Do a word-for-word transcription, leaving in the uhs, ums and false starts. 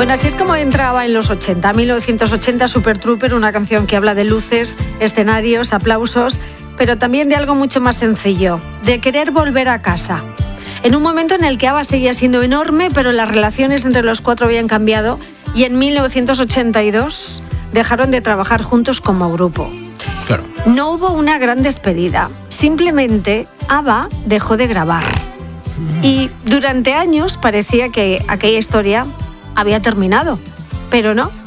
Bueno, así es como entraba en los ochenta, mil novecientos ochenta, Super Trooper, una canción que habla de luces, escenarios, aplausos, pero también de algo mucho más sencillo, de querer volver a casa. En un momento en el que ABBA seguía siendo enorme, pero las relaciones entre los cuatro habían cambiado y en mil novecientos ochenta y dos dejaron de trabajar juntos como grupo. Claro. No hubo una gran despedida, simplemente ABBA dejó de grabar. Y durante años parecía que aquella historia había terminado, pero no.